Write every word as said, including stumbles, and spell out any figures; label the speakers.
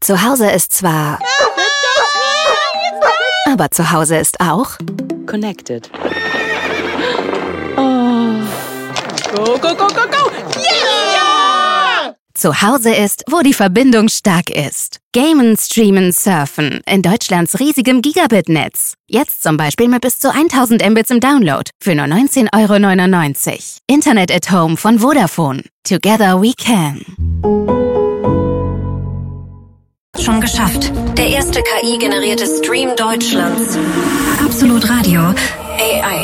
Speaker 1: Zu Hause ist zwar... Aber zu Hause ist auch...
Speaker 2: Connected. Oh. Go, go, go, go, go! Yeah!
Speaker 1: Zu Hause ist, wo die Verbindung stark ist. Gamen, streamen, surfen. In Deutschlands riesigem Gigabit-Netz. Jetzt zum Beispiel mit bis zu tausend Mbits im Download. Für nur neunzehn Euro neunundneunzig. Internet at Home von Vodafone. Together we can.
Speaker 3: Schon geschafft. Der erste K I-generierte Stream Deutschlands. Absolut Radio.